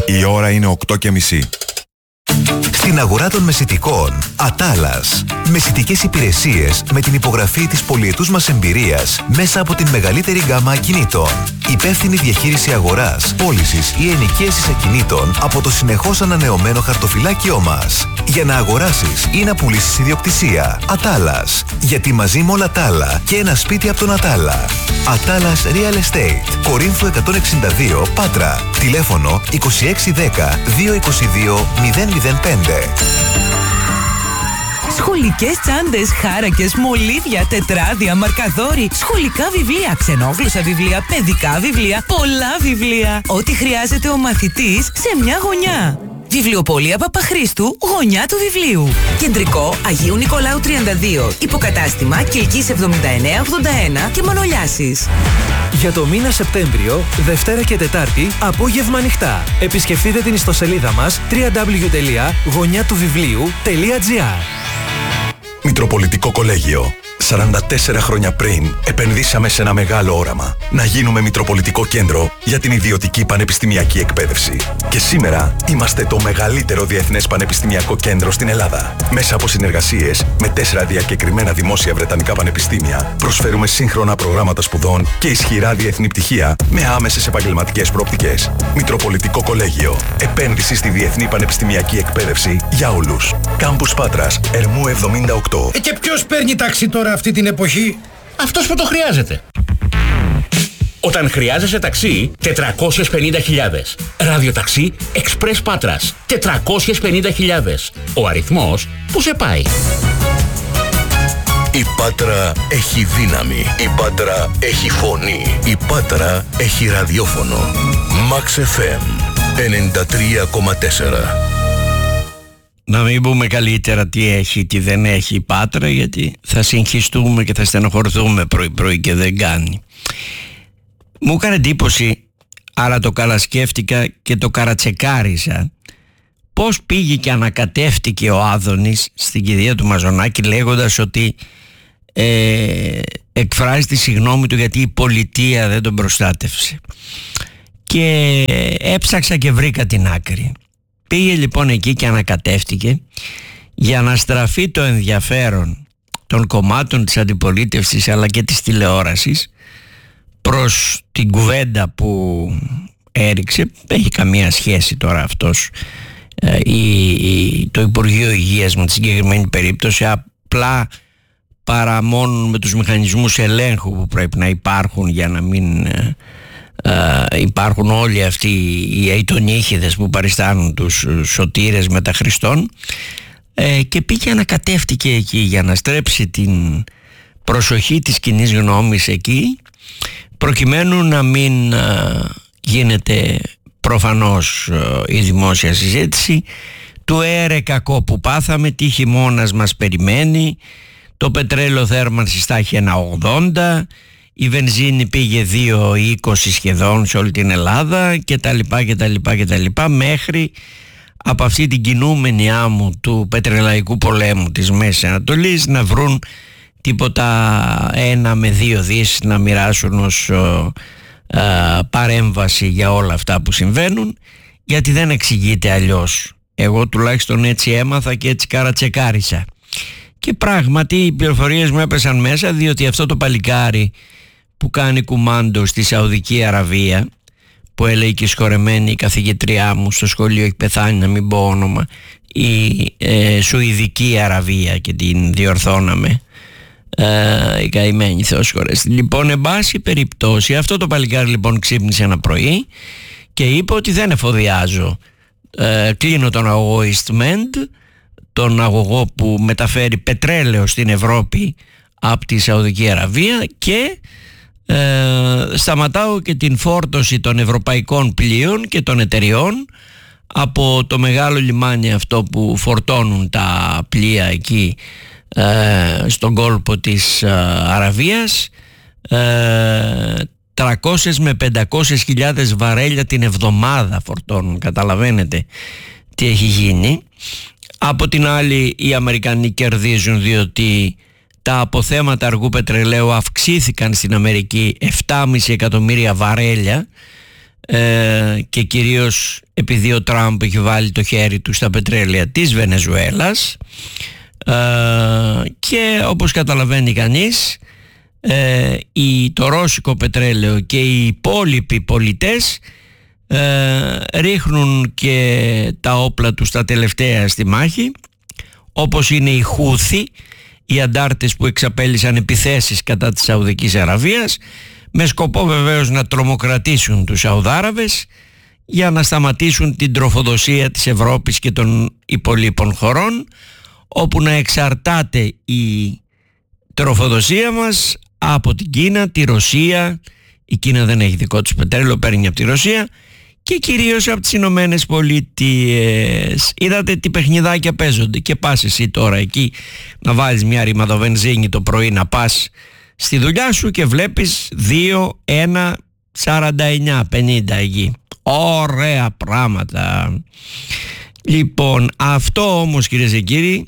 Η ώρα είναι 8:30. Στην αγορά των μεσιτικών, Ατάλας. Μεσιτικές υπηρεσίες με την υπογραφή της πολυετούς μας εμπειρίας μέσα από την μεγαλύτερη γκάμα ακινήτων. Υπεύθυνη διαχείριση αγοράς, πώλησης ή ενοικίασης ακινήτων από το συνεχώς ανανεωμένο χαρτοφυλάκιό μας. Για να αγοράσεις ή να πουλήσεις ιδιοκτησία. Ατάλας. Γιατί μαζί με όλα τα άλλα και ένα σπίτι από τον Ατάλα. Ατάλας Real Estate. Κορίνθου 162 Πάτρα. Τηλέφωνο 2610 222 005. Σχολικές τσάντες, χάρακες, μολύβια, τετράδια, μαρκαδόροι, σχολικά βιβλία, ξενόγλωσσα βιβλία, παιδικά βιβλία, πολλά βιβλία. Ό,τι χρειάζεται ο μαθητής σε μια γωνιά. Βιβλιοπωλεία Παπαχρήστου, γωνιά του βιβλίου. Κεντρικό Αγίου Νικολάου 32. Υποκατάστημα Κιλκής 7981 και Μανολιάσης. Για το μήνα Σεπτέμβριο, Δευτέρα και Τετάρτη, απόγευμα ανοιχτά. Επισκεφτείτε την ιστοσελίδα μας www.γωνιάτουβιβλίου.gr. Μητροπολιτικό Κολέγιο. 44 χρόνια πριν επενδύσαμε σε ένα μεγάλο όραμα. Να γίνουμε Μητροπολιτικό Κέντρο για την ιδιωτική πανεπιστημιακή εκπαίδευση. Και σήμερα είμαστε το μεγαλύτερο διεθνές πανεπιστημιακό κέντρο στην Ελλάδα. Μέσα από συνεργασίες με 4 διακεκριμένα δημόσια βρετανικά πανεπιστήμια, προσφέρουμε σύγχρονα προγράμματα σπουδών και ισχυρά διεθνή πτυχία με άμεσες επαγγελματικές προοπτικές. Μητροπολιτικό Κολέγιο. Επένδυση στη διεθνή πανεπιστημιακή εκπαίδευση για όλους. Κάμπους Πάτρας, Ερμού 78. Και ποιος παίρνει ταξί τώρα αυτή την εποχή? Αυτός που το χρειάζεται. Όταν χρειάζεσαι ταξί, 450.000. Ραδιοταξί Express Πάτρας, 450.000. Ο αριθμός που σε πάει. Η Πάτρα έχει δύναμη. Η Πάτρα έχει φωνή. Η Πάτρα έχει ραδιόφωνο. Max FM 93,4. Να μην πούμε καλύτερα τι έχει, τι δεν έχει η Πάτρα, γιατί θα συγχυστούμε και θα στενοχωρηθούμε πρωί-πρωί και δεν κάνει. Μου έκανε εντύπωση, αλλά το καλασκέφτηκα και το καρατσεκάρισα, πώς πήγε και ανακατεύτηκε ο Άδωνης στην κηδεία του Μαζονάκη λέγοντας ότι εκφράζει τη συγγνώμη του γιατί η πολιτεία δεν τον προστάτευσε. Και έψαξα και βρήκα την άκρη. Πήγε λοιπόν εκεί και ανακατεύτηκε για να στραφεί το ενδιαφέρον των κομμάτων της αντιπολίτευσης αλλά και της τηλεόρασης προς την κουβέντα που έριξε. Δεν έχει καμία σχέση τώρα αυτός το Υπουργείο Υγείας με τη συγκεκριμένη περίπτωση, απλά παρά μόνο με τους μηχανισμούς ελέγχου που πρέπει να υπάρχουν για να μην υπάρχουν όλοι αυτοί οι αιτονίχηδες που παριστάνουν τους σωτήρες μετά Χριστόν, και πήγε ανακατεύτηκε εκεί για να στρέψει την προσοχή της κοινής γνώμης εκεί, προκειμένου να μην γίνεται προφανώς η δημόσια συζήτηση του κακό που πάθαμε, τι χειμώνας μας περιμένει, το πετρέλαιο θέρμανσης θα έχει 1,80, η βενζίνη πήγε 2,20 σχεδόν σε όλη την Ελλάδα και τα λοιπά, μέχρι από αυτή την κινούμενη άμμο του πετρελαϊκού πολέμου της Μέσης Ανατολής να βρουν τίποτα 1 με 2 δις να μοιράσουν ως παρέμβαση για όλα αυτά που συμβαίνουν, γιατί δεν εξηγείται αλλιώς. Εγώ τουλάχιστον έτσι έμαθα και έτσι καρατσεκάρισα. Και πράγματι οι πληροφορίες μου έπεσαν μέσα, διότι αυτό το παλικάρι που κάνει κουμάντο στη Σαουδική Αραβία, που έλεγε και σχορεμένη η καθηγητριά μου στο σχολείο, έχει πεθάνει να μην πω όνομα, η Σουηδική Αραβία, και την διορθώναμε, η καημένη Θεός χωρέστη. Λοιπόν, εν πάση περιπτώσει, αυτό το παλικάρι λοιπόν ξύπνησε ένα πρωί και είπε ότι δεν εφοδιάζω, κλείνω τον αγωγό EastMed, τον αγωγό που μεταφέρει πετρέλαιο στην Ευρώπη από τη Σαουδική Αραβία, και σταματάω και την φόρτωση των ευρωπαϊκών πλοίων και των εταιριών από το μεγάλο λιμάνι αυτό που φορτώνουν τα πλοία εκεί στον κόλπο της Αραβίας, 300 με 500.000 βαρέλια την εβδομάδα φορτώνουν. Καταλαβαίνετε τι έχει γίνει. Από την άλλη οι Αμερικανοί κερδίζουν, διότι τα αποθέματα αργού πετρελαίου αυξήθηκαν στην Αμερική 7,5 εκατομμύρια βαρέλια και κυρίως επειδή ο Τραμπ έχει βάλει το χέρι του στα πετρέλαια της Βενεζουέλας, και όπως καταλαβαίνει κανείς, το ρώσικο πετρέλαιο και οι υπόλοιποι πολιτές ρίχνουν και τα όπλα τους τα τελευταία στη μάχη, όπως είναι οι Χούθι, οι αντάρτες που εξαπέλυσαν επιθέσεις κατά της Σαουδικής Αραβίας, με σκοπό βεβαίως να τρομοκρατήσουν τους Σαουδάραβες για να σταματήσουν την τροφοδοσία της Ευρώπης και των υπολείπων χωρών, όπου να εξαρτάται η τροφοδοσία μας από την Κίνα, τη Ρωσία. Η Κίνα δεν έχει δικό της πετρέλαιο, παίρνει από τη Ρωσία, και κυρίως από τις Ηνωμένες Πολιτείες. Είδατε τι παιχνιδάκια παίζονται, και πας εσύ τώρα εκεί να βάλεις μια ρημαδοβενζίνη το πρωί να πας στη δουλειά σου και βλέπεις 2, 1, 49, 50 εκεί. Ωραία πράγματα. Λοιπόν, αυτό όμως, κυρίες και κύριοι,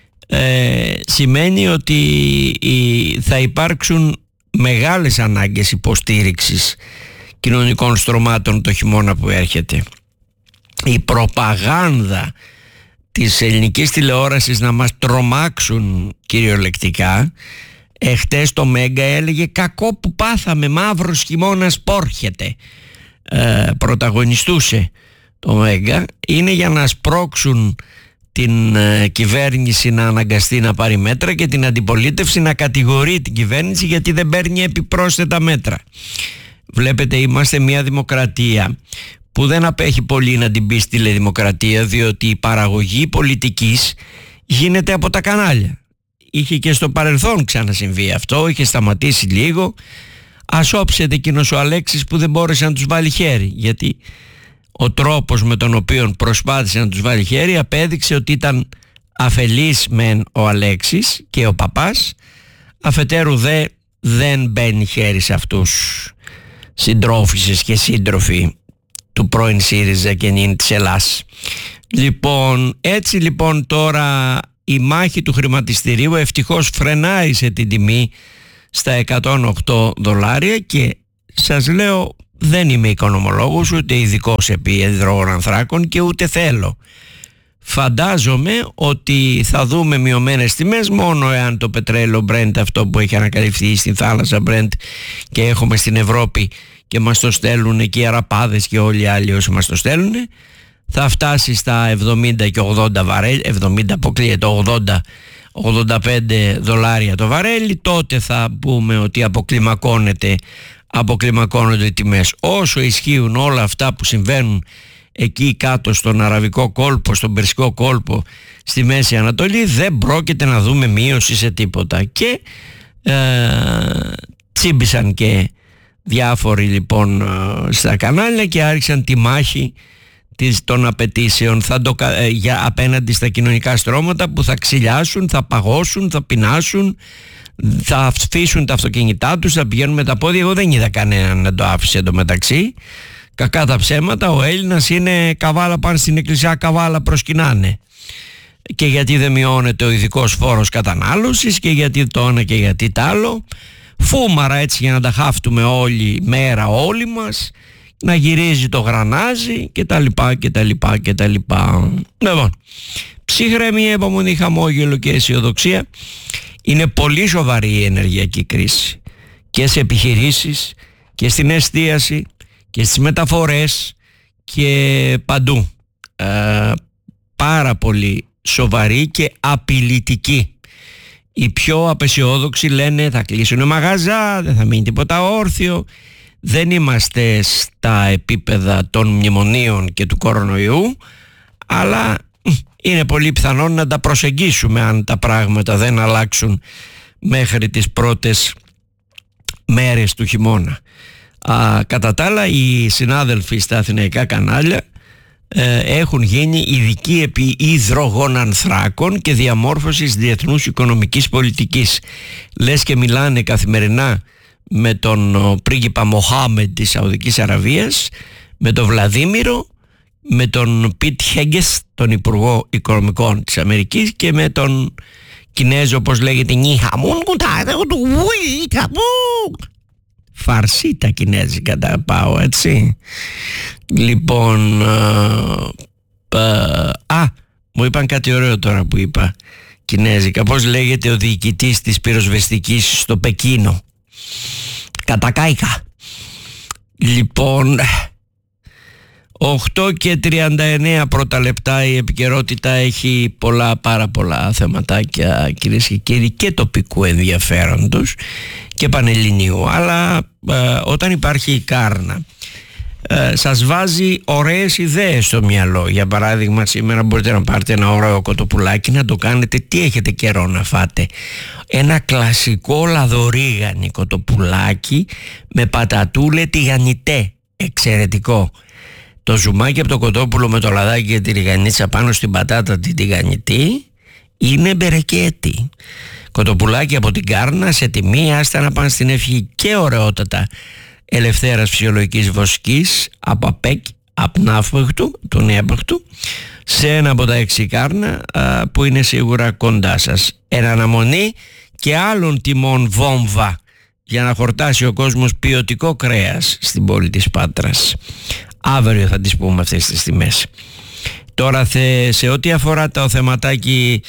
σημαίνει ότι θα υπάρξουν μεγάλες ανάγκες υποστήριξης κοινωνικών στρωμάτων το χειμώνα που έρχεται. Η προπαγάνδα της ελληνικής τηλεόρασης να μας τρομάξουν κυριολεκτικά. Χτες το Μέγκα έλεγε «κακό που πάθαμε, μαύρος χειμώνας πόρχεται». Πρωταγωνιστούσε το Μέγκα. Είναι για να σπρώξουν την κυβέρνηση να αναγκαστεί να πάρει μέτρα και την αντιπολίτευση να κατηγορεί την κυβέρνηση γιατί δεν παίρνει επιπρόσθετα μέτρα. Βλέπετε, είμαστε μια δημοκρατία που δεν απέχει πολύ να την πει στη τηλεδημοκρατία, διότι η παραγωγή πολιτικής γίνεται από τα κανάλια. Είχε και στο παρελθόν ξανασυμβεί αυτό, είχε σταματήσει λίγο. Ας όψεται εκείνος ο Αλέξης που δεν μπόρεσε να τους βάλει χέρι, γιατί ο τρόπος με τον οποίο προσπάθησε να τους βάλει χέρι απέδειξε ότι ήταν αφελής μεν ο Αλέξης και ο παπάς, αφετέρου δε δεν μπαίνει χέρι σε αυτούς συντρόφισσες και σύντροφοι του πρώην ΣΥΡΙΖΑ και νυν της Ελλάς. Λοιπόν, έτσι λοιπόν τώρα η μάχη του χρηματιστηρίου ευτυχώς φρενάει σε την τιμή στα $108 και σας λέω, δεν είμαι οικονομολόγος ούτε ειδικός επί υδρογονανθράκων και ούτε θέλω. Φαντάζομαι ότι θα δούμε μειωμένες τιμές μόνο εάν το πετρέλαιο Brent, αυτό που έχει ανακαλυφθεί στην θάλασσα Brent και έχουμε στην Ευρώπη και μας το στέλνουν και οι Αραπάδες και όλοι οι άλλοι όσοι μας το στέλνουν, θα φτάσει στα 70 και 80 βαρέλι, 70 αποκλείεται, 85 $ το βαρέλι. Τότε θα πούμε ότι αποκλιμακώνονται οι τιμές. Όσο ισχύουν όλα αυτά που συμβαίνουν εκεί κάτω στον Αραβικό κόλπο, στον Περσικό κόλπο, στη Μέση Ανατολή, δεν πρόκειται να δούμε μείωση σε τίποτα. Και τσίμπησαν και διάφοροι λοιπόν στα κανάλια και άρχισαν τη μάχη των απαιτήσεων απέναντι στα κοινωνικά στρώματα που θα ξυλιάσουν, θα παγώσουν, θα πεινάσουν, θα αφήσουν τα αυτοκίνητά τους, θα πηγαίνουν με τα πόδια. Εγώ δεν είδα κανέναν να το άφησε εντωμεταξύ. Κακά τα ψέματα, ο Έλληνας είναι καβάλα, πάνε στην εκκλησιά, καβάλα προσκυνάνε. Και γιατί δεν μειώνεται ο ειδικός φόρος κατανάλωσης και γιατί το ένα και γιατί τ' άλλο. Φούμαρα έτσι για να τα χάφτουμε όλη μέρα όλοι μας, να γυρίζει το γρανάζι και τα λοιπά και τα λοιπά και τα λοιπά. Λοιπόν, ψυχρεμία, υπομονή, χαμόγελο και αισιοδοξία. Είναι πολύ σοβαρή η ενεργειακή κρίση και σε επιχειρήσεις και στην εστίαση και στις μεταφορές και παντού. Πάρα πολύ σοβαρή και απειλητική. Οι πιο απεσιόδοξοι λένε θα κλείσουν μαγαζά, δεν θα μείνει τίποτα όρθιο. Δεν είμαστε στα επίπεδα των μνημονίων και του κορονοϊού, αλλά είναι πολύ πιθανόν να τα προσεγγίσουμε αν τα πράγματα δεν αλλάξουν μέχρι τις πρώτες μέρες του χειμώνα. Κατά τα άλλα, οι συνάδελφοι στα αθηναϊκά κανάλια έχουν γίνει ειδικοί επί υδρογονανθράκων και διαμόρφωσης διεθνούς οικονομικής πολιτικής. Λες και μιλάνε καθημερινά με τον πρίγκιπα Μοχάμεντ της Σαουδικής Αραβίας, με τον Βλαδίμηρο, με τον Πιτ Χέγκες, τον Υπουργό Οικονομικών της Αμερικής, και με τον Κινέζο, όπως λέγεται, Φαρσί τα κινέζικα τα πάω, έτσι. Λοιπόν, μου είπαν κάτι ωραίο τώρα που είπα κινέζικα. Πώς λέγεται ο διοικητής της πυροσβεστικής στο Πεκίνο? Κατακάικα. Λοιπόν, 8 και 39 πρώτα λεπτά. Η επικαιρότητα έχει πάρα πολλά θεματάκια, κυρίες και κύριοι, και τοπικού ενδιαφέροντος και πανελληνίου. Αλλά όταν υπάρχει η κάρνα, σας βάζει ωραίες ιδέες στο μυαλό. Για παράδειγμα, σήμερα μπορείτε να πάρετε ένα ωραίο κοτοπουλάκι, να το κάνετε. Τι έχετε καιρό να φάτε? Ένα κλασικό λαδορίγανη κοτοπουλάκι με πατατούλε τηγανιτέ. Εξαιρετικό. Το ζουμάκι από το κοτόπουλο με το λαδάκι και τη ριγανίτσα πάνω στην πατάτα την τηγανιτή είναι μπερεκέτη. Κοτοπουλάκι από την κάρνα σε τιμή, άστα να πάνε στην ευχή, και ωραιότατα ελευθέρας φυσιολογικής βοσκής από ΑΠΕΚ, απνάφπεχτου, του νέαπεχτου, σε ένα από τα 6 κάρνα που είναι σίγουρα κοντά σας. Εν αναμονή και άλλων τιμών βόμβα για να χορτάσει ο κόσμος ποιοτικό κρέας στην πόλη της Πάτρας. Αύριο θα τις πούμε αυτές τις τιμές. Τώρα σε ό,τι αφορά το θεματάκι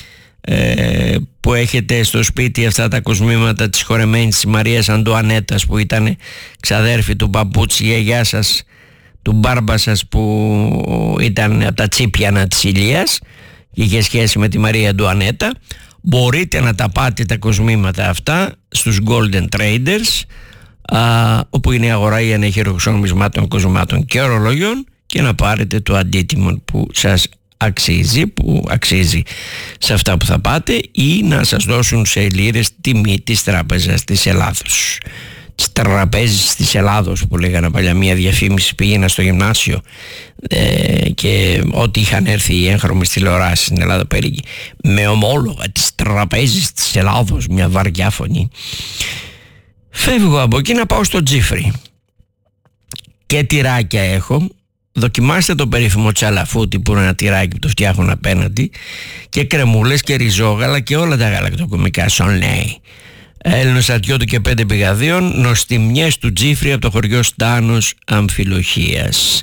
που έχετε στο σπίτι, αυτά τα κοσμήματα της χορεμένης της Μαρίας Αντουανέτας που ήταν ξαδέρφη του παππού της γιαγιάς σας, του μπάρμπα σας, που ήταν από τα τσίπιανα της Ηλίας και είχε σχέση με τη Μαρία Αντουανέτα, μπορείτε να τα πάτε τα κοσμήματα αυτά στους Golden Traders, όπου είναι η αγορά για ανεχειροκοσμημάτων, κοσμημάτων και ορολογιών, και να πάρετε το αντίτιμο που σας αξίζει, που αξίζει σε αυτά που θα πάτε, ή να σας δώσουν σε λίρες τιμή της Τράπεζας της Ελλάδος, της Τραπέζης της Ελλάδος που λέγανε παλιά. Μια διαφήμιση, πήγαινα στο γυμνάσιο και ό,τι είχαν έρθει οι έγχρωμες τηλεοράσεις στην Ελλάδα περίγει με ομόλογα της Τραπέζης της Ελλάδος, μια βαριά φωνή. Φεύγω από εκεί να πάω στο Τζίφρι. Και τυράκια έχω. Δοκιμάστε το περίφημο τσαλαφούτι που είναι ένα τυράκι που το φτιάχνουν απέναντι, και κρεμούλες και ριζόγαλα και όλα τα γαλακτοκομικά σονέι. Έλληνος ατιώτου και 5 πηγαδίων, νοστιμιές του Τζίφρι από το χωριό Στάνος Αμφιλοχίας.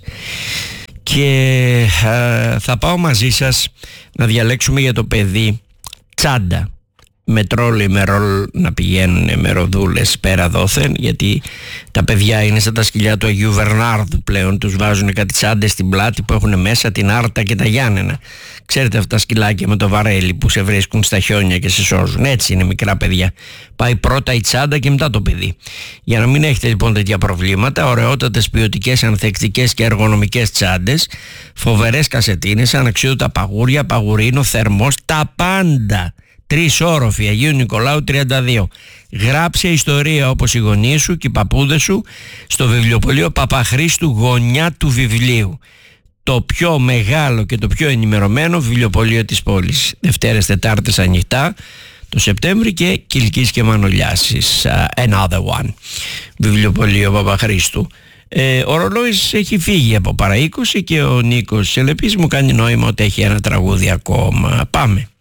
Και θα πάω μαζί σας να διαλέξουμε για το παιδί τσάντα με τρόλι, με ρολ, να πηγαίνουν με ροδούλες πέρα δόθεν, γιατί τα παιδιά είναι σαν τα σκυλιά του Αγίου Βερνάρδου πλέον. Τους βάζουν κάτι τσάντες στην πλάτη που έχουν μέσα την Άρτα και τα Γιάννενα. Ξέρετε αυτά τα σκυλάκια με το βαρέλι που σε βρίσκουν στα χιόνια και σε σώζουν? Έτσι είναι μικρά παιδιά. Πάει πρώτα η τσάντα και μετά το παιδί. Για να μην έχετε λοιπόν τέτοια προβλήματα, ωραιότατες ποιοτικές, ανθεκτικές και εργονομικές τσάντες, φοβερές κασετίνες, αναξιότατα παγούρια, παγουρίνο, θερμός, τα πάντα. 3 όροφοι, Αγίου Νικολάου 32. Γράψε ιστορία όπως οι γονείς σου και οι παππούδες σου στο βιβλιοπωλείο Παπαχρήστου, γωνιά του βιβλίου. Το πιο μεγάλο και το πιο ενημερωμένο βιβλιοπωλείο της πόλης. Δευτέρες, Τετάρτες ανοιχτά το Σεπτέμβρη και Κιλκής και Μανολιάσης. Another one. Βιβλιοπωλείο Παπαχρήστου. Ο ρολόης έχει φύγει από παρά 20 και ο Νίκος Σελεπής μου κάνει νόημα ότι έχει ένα τραγούδι ακόμα. Πάμε.